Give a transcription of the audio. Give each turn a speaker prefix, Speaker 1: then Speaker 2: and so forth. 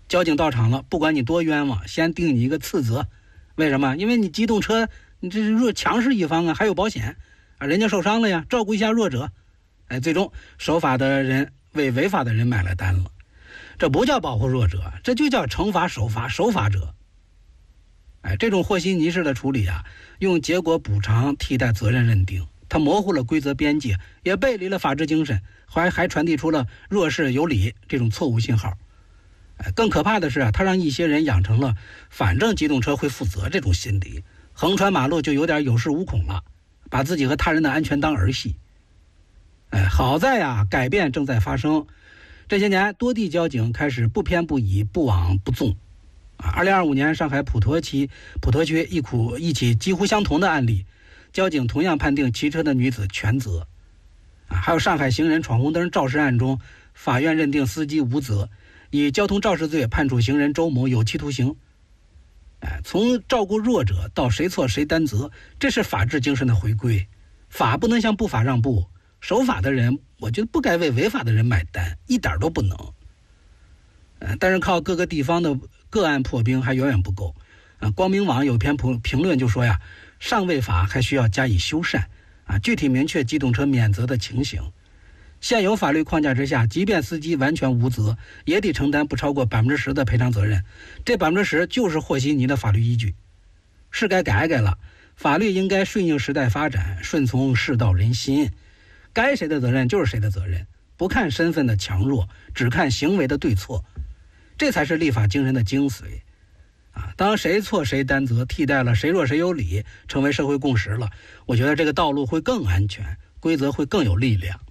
Speaker 1: 交警到场了，不管你多冤枉，先定你一个次责。为什么？因为你机动车你这是强势一方啊，还有保险啊，人家受伤了呀，照顾一下弱者。最终守法的人为违法的人买了单了。这不叫保护弱者，这就叫惩罚守法者。这种和稀泥式的处理啊，用结果补偿替代责任认定，它模糊了规则边界，也背离了法治精神，还传递出了弱势有理这种错误信号。更可怕的是它让一些人养成了反正机动车会负责这种心理，横穿马路就有点有恃无恐了，把自己和他人的安全当儿戏。好在啊，改变正在发生。这些年，多地交警开始不偏不倚、不枉不纵。2025年，上海普陀区一起几乎相同的案例，交警同样判定骑车的女子全责。还有上海行人闯红灯肇事案中，法院认定司机无责，以交通肇事罪判处行人周某有期徒刑。从照顾弱者到谁错谁担责，这是法治精神的回归。法不能向不法让步，守法的人我觉得不该为违法的人买单，一点都不能。但是靠各个地方的个案破冰还远远不够。光明网有篇评论就说呀，尚未法还需要加以修缮具体明确机动车免责的情形。现有法律框架之下，即便司机完全无责，也得承担不超过10%的赔偿责任，这10%就是和稀泥的法律依据。是该改了，法律应该顺应时代发展，顺从世道人心，该谁的责任就是谁的责任，不看身份的强弱，只看行为的对错，这才是立法精神的精髓。当谁错谁担责替代了谁弱谁有理成为社会共识了，我觉得这个道路会更安全，规则会更有力量。